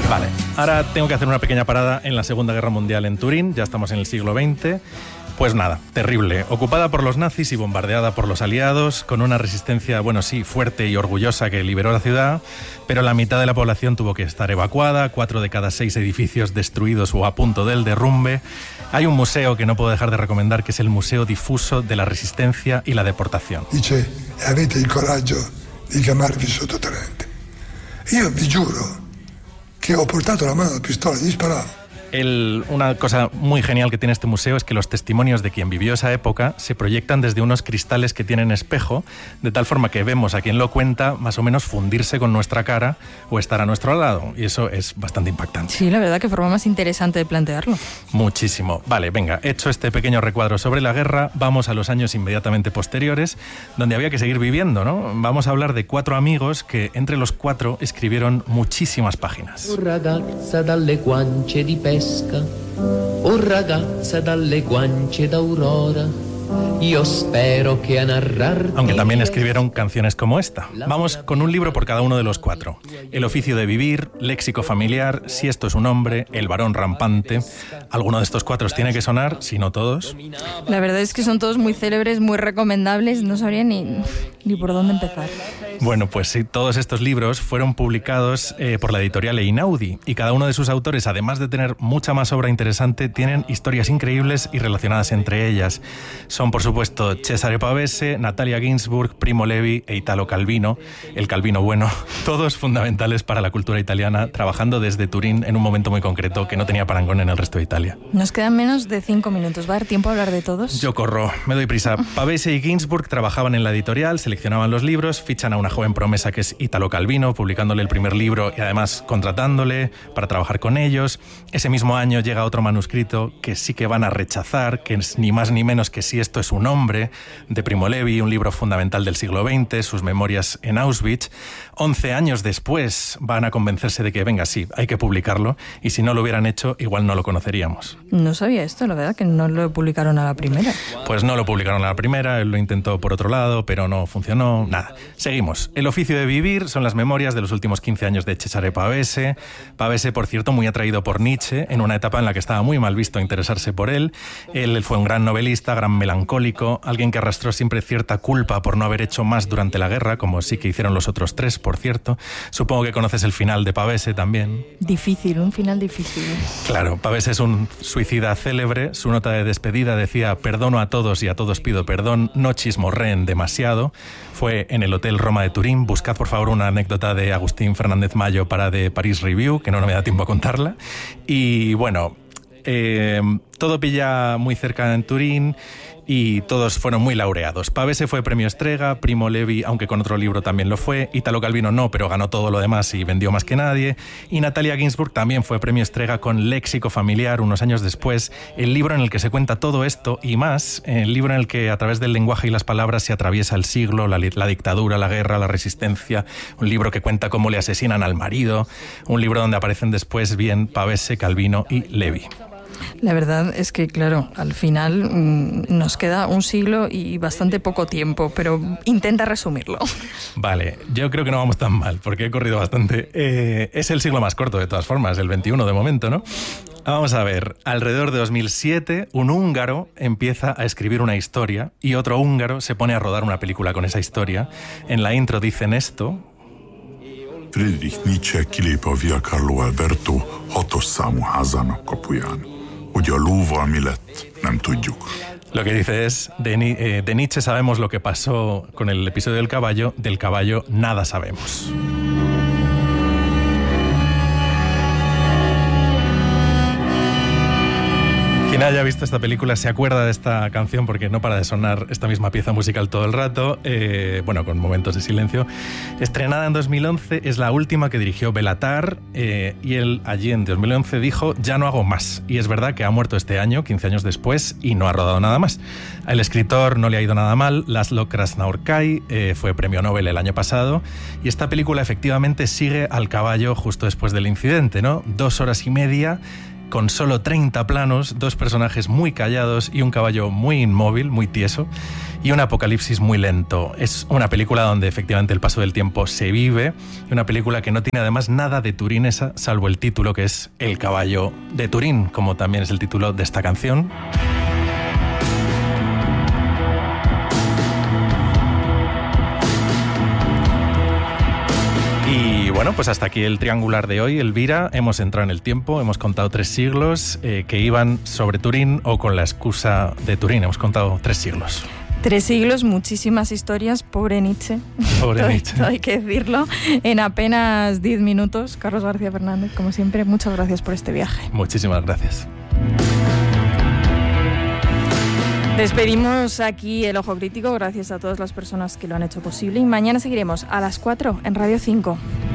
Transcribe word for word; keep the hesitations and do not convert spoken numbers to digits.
Vale, ahora tengo que hacer una pequeña parada en la Segunda Guerra Mundial en Turín, ya estamos en el siglo veinte. Pues nada, terrible. Ocupada por los nazis y bombardeada por los aliados, con una resistencia, bueno, sí, fuerte y orgullosa que liberó la ciudad, pero la mitad de la población tuvo que estar evacuada, cuatro de cada seis edificios destruidos o a punto del derrumbe. Hay un museo que no puedo dejar de recomendar, que es el Museo Difuso de la Resistencia y la Deportación. Dice, avete il coraggio di chiamarvi sottotenente. Io vi giuro che ho portato la mano alla pistola e disparavo. El, una cosa muy genial que tiene este museo es que los testimonios de quien vivió esa época se proyectan desde unos cristales que tienen espejo, de tal forma que vemos a quien lo cuenta más o menos fundirse con nuestra cara o estar a nuestro lado, y eso es bastante impactante. Sí, la verdad que forma más interesante de plantearlo. Muchísimo. Vale, venga, hecho este pequeño recuadro sobre la guerra, vamos a los años inmediatamente posteriores, donde había que seguir viviendo, ¿no? Vamos a hablar de cuatro amigos que entre los cuatro escribieron muchísimas páginas. Ragazza dalle guance di pesca, o ragazza dalle guance d'aurora, io spero che a narrar. Aunque también escribieron canciones como esta. Vamos con un libro por cada uno de los cuatro. El oficio de vivir, léxico familiar, si esto es un hombre, el varón rampante. Alguno de estos cuatro os tiene que sonar, si no todos. La verdad es que son todos muy célebres, muy recomendables, no sabría ni, ni por dónde empezar. Bueno, pues sí, todos estos libros fueron publicados eh, por la editorial Einaudi, y cada uno de sus autores, además de tener mucha más obra interesante, tienen historias increíbles y relacionadas entre ellas. Son, por supuesto, Cesare Pavese, Natalia Ginzburg, Primo Levi e Italo Calvino, el Calvino bueno, todos fundamentales para la cultura italiana, trabajando desde Turín en un momento muy concreto que no tenía parangón en el resto de Italia. Nos quedan menos de cinco minutos. ¿Va a dar tiempo a hablar de todos? Yo corro, me doy prisa. Pavese y Ginzburg trabajaban en la editorial, seleccionaban los libros, fichan a una joven promesa que es Italo Calvino, publicándole el primer libro y además contratándole para trabajar con ellos. Ese mismo año llega otro manuscrito que sí que van a rechazar, que es ni más ni menos que Si esto es un hombre, de Primo Levi, un libro fundamental del siglo veinte, sus memorias en Auschwitz. Once años después van a convencerse de que, venga, sí, hay que publicarlo, y si no lo hubieran hecho, igual no lo conoceríamos. No sabía esto, la verdad, que no lo publicaron a la primera. Pues no lo publicaron a la primera, él lo intentó por otro lado, pero no funcionó, nada. Seguimos. El oficio de vivir son las memorias de los últimos quince años de Cesare Pavese. Pavese, por cierto, muy atraído por Nietzsche, en una etapa en la que estaba muy mal visto interesarse por él. Él fue un gran novelista, gran melancólico, alguien que arrastró siempre cierta culpa por no haber hecho más durante la guerra, como sí que hicieron los otros tres, por cierto. Supongo que conoces el final de Pavese también. Difícil, un final difícil. Claro, Pavese es un suicida célebre. Su nota de despedida decía: perdono a todos y a todos pido perdón, no chismorreen demasiado. Fue en el Hotel Roma de Turín. Buscad, por favor, una anécdota de Agustín Fernández Mayo para The Paris Review, que no me da tiempo a contarla. Y bueno, eh, todo pilla muy cerca en Turín, y todos fueron muy laureados. Pavese fue premio Strega, Primo Levi, aunque con otro libro también lo fue, Italo Calvino no, pero ganó todo lo demás y vendió más que nadie, y Natalia Ginzburg también fue premio Strega con Léxico familiar unos años después, el libro en el que se cuenta todo esto y más, el libro en el que a través del lenguaje y las palabras se atraviesa el siglo, la, la dictadura, la guerra, la resistencia, un libro que cuenta cómo le asesinan al marido, un libro donde aparecen después bien Pavese, Calvino y Levi. La verdad es que, claro, al final mmm, nos queda un siglo y bastante poco tiempo, pero intenta resumirlo. Vale, yo creo que no vamos tan mal, porque he corrido bastante. Eh, es el siglo más corto, de todas formas, el veintiuno de momento, ¿no? Vamos a ver, alrededor de dos mil siete, un húngaro empieza a escribir una historia y otro húngaro se pone a rodar una película con esa historia. En la intro dicen esto: Friedrich Nietzsche kilép a Via Carlo Alberto hatos számú házának kapuján. Hogy a lóval mi lett, nem tudjuk. Lo que dice es, de, eh, de Nietzsche sabemos lo que pasó con el episodio del caballo, del caballo nada sabemos. Quien haya visto esta película se acuerda de esta canción porque no para de sonar esta misma pieza musical todo el rato, eh, bueno, con momentos de silencio. Estrenada en dos mil once, es la última que dirigió Béla Tarr, eh, y él allí en dos mil once dijo: ya no hago más. Y es verdad que ha muerto este año, quince años después, y no ha rodado nada más. Al escritor no le ha ido nada mal. Laszlo Krasznaorkai eh, fue premio Nobel el año pasado, y esta película efectivamente sigue al caballo justo después del incidente, ¿no? Dos horas y media con solo treinta planos, dos personajes muy callados y un caballo muy inmóvil, muy tieso, y un apocalipsis muy lento. Es una película donde efectivamente el paso del tiempo se vive, y una película que no tiene además nada de turinesa, salvo el título, que es El caballo de Turín, como también es el título de esta canción. Y bueno, pues hasta aquí el triangular de hoy, Elvira. Hemos entrado en el tiempo, hemos contado tres siglos eh, que iban sobre Turín o con la excusa de Turín. Hemos contado tres siglos. Tres siglos, muchísimas historias, pobre Nietzsche. Pobre todo, Nietzsche. Todo hay que decirlo. En apenas diez minutos, Carlos García Fernández, como siempre, muchas gracias por este viaje. Muchísimas gracias. Despedimos aquí el Ojo Crítico, gracias a todas las personas que lo han hecho posible, y mañana seguiremos a las cuatro en Radio cinco.